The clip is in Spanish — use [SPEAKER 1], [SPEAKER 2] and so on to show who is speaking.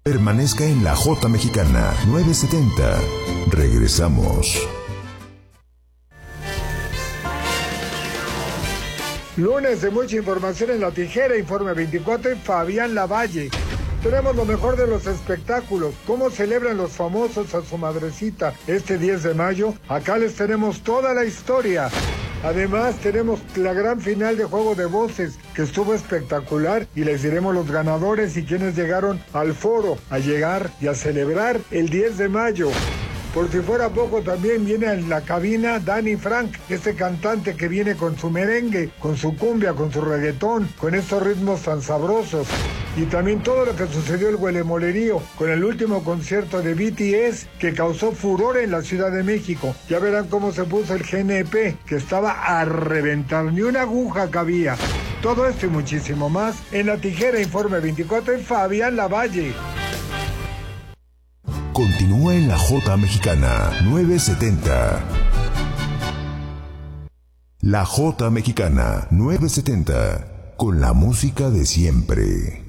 [SPEAKER 1] Permanezca en la J Mexicana 970. Regresamos.
[SPEAKER 2] Lunes de mucha información en La Tijera, Informe 24 y Fabián Lavalle. Tenemos lo mejor de los espectáculos, cómo celebran los famosos a su madrecita este 10 de mayo. Acá les tenemos toda la historia. Además, tenemos la gran final de Juego de Voces, que estuvo espectacular, y les diremos los ganadores y quienes llegaron al foro a llegar y a celebrar el 10 de mayo. Por si fuera poco, también viene en la cabina Danny Frank, este cantante que viene con su merengue, con su cumbia, con su reggaetón, con estos ritmos tan sabrosos. Y también todo lo que sucedió el Huelemolerío, con el último concierto de BTS, que causó furor en la Ciudad de México. Ya verán cómo se puso el GNP, que estaba a reventar, ni una aguja cabía. Todo esto y muchísimo más en La Tijera, Informe 24 y Fabián Lavalle.
[SPEAKER 1] Continúa en la J Mexicana 970. La J Mexicana 970, con la música de siempre.